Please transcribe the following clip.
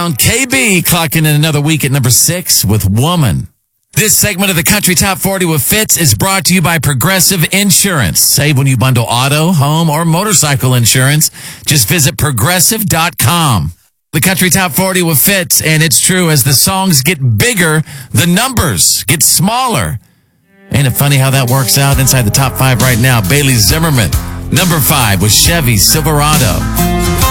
sound. KB clocking in another week at number 6 with Woman. This segment of the Country Top 40 with Fitz is brought to you by Progressive Insurance. Save when you bundle auto, home, or motorcycle insurance. Just visit progressive.com. The Country Top 40 with Fitz, and it's true, as the songs get bigger, the numbers get smaller. Ain't it funny how that works out? Inside the top 5 right now, Bailey Zimmerman. Number 5 was Chevy Silverado.